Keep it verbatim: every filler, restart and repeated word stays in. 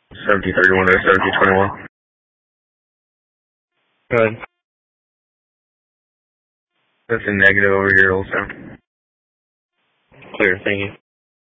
seventeen thirty-one to seventeen twenty-one. Go ahead. That's a negative over here also. Clear, thank you.